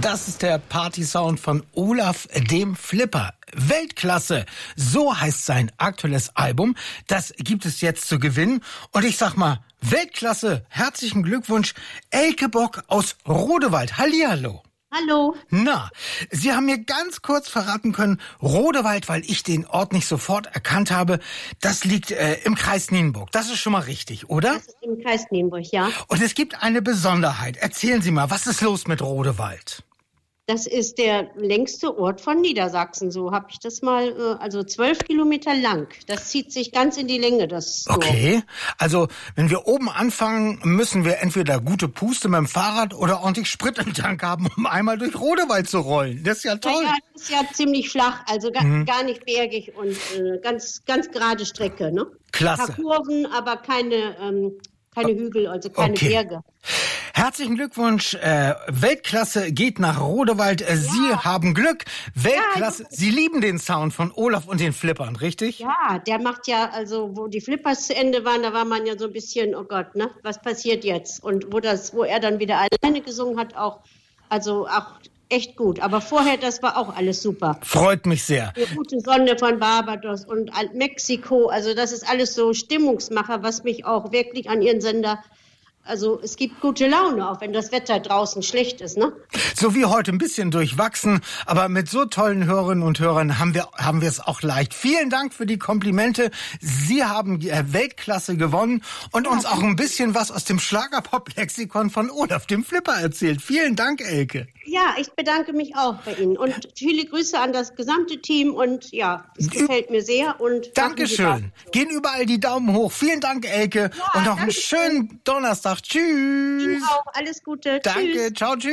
Das ist der Party-Sound von Olaf dem Flipper. Weltklasse, so heißt sein aktuelles Album. Das gibt es jetzt zu gewinnen. Und ich sag mal, Weltklasse, herzlichen Glückwunsch, Elke Bock aus Rodewald. Hallihallo. Hallo. Na, Sie haben mir ganz kurz verraten können, Rodewald, weil ich den Ort nicht sofort erkannt habe, das liegt im Kreis Nienburg. Das ist schon mal richtig, oder? Das ist im Kreis Nienburg, ja. Und es gibt eine Besonderheit. Erzählen Sie mal, was ist los mit Rodewald? Das ist der längste Ort von Niedersachsen, so habe ich das mal, also 12 Kilometer lang. Das zieht sich ganz in die Länge, das Dorf. Okay, also wenn wir oben anfangen, müssen wir entweder gute Puste mit dem Fahrrad oder ordentlich Sprit im Tank haben, um einmal durch Rodewald zu rollen. Das ist ja toll. Ja, das ist ja ziemlich flach, also gar nicht bergig und ganz gerade Strecke, ne? Klasse. Ein paar Kurven, aber keine Hügel, also keine Berge. Herzlichen Glückwunsch, Weltklasse geht nach Rodewald. Sie haben Glück, Weltklasse. Ja, Sie lieben den Sound von Olaf und den Flippern, richtig? Ja, der macht ja, also wo die Flippers zu Ende waren, da war man ja so ein bisschen, oh Gott, ne, was passiert jetzt? Und wo er dann wieder alleine gesungen hat, auch echt gut. Aber vorher, das war auch alles super. Freut mich sehr. Die gute Sonne von Barbados und Mexiko, also das ist alles so Stimmungsmacher, was mich auch wirklich an ihren Sender, also es gibt gute Laune, auch wenn das Wetter draußen schlecht ist, ne? So wie heute, ein bisschen durchwachsen, aber mit so tollen Hörerinnen und Hörern haben wir es auch leicht. Vielen Dank für die Komplimente. Sie haben Weltklasse gewonnen und uns auch ein bisschen was aus dem Schlagerpop-Lexikon von Olaf dem Flipper erzählt. Vielen Dank, Elke. Ja, ich bedanke mich auch bei Ihnen und viele Grüße an das gesamte Team und ja, es gefällt mir sehr und Dankeschön. Gehen überall die Daumen hoch. Vielen Dank, Elke, und noch einen schönen Donnerstag. Tschüss. Ihnen auch. Alles Gute. Danke. Tschüss. Ciao, tschüss.